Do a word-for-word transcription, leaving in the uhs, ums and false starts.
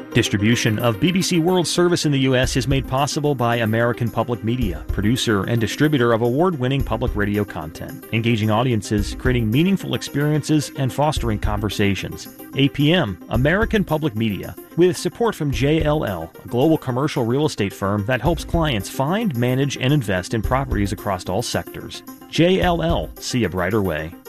Distribution of B B C World Service in the U S is made possible by American Public Media, producer and distributor of award-winning public radio content, engaging audiences, creating meaningful experiences, and fostering conversations. A P M, American Public Media, with support from J L L, a global commercial real estate firm that helps clients find, manage, and invest in properties across all sectors. J L L, see a brighter way.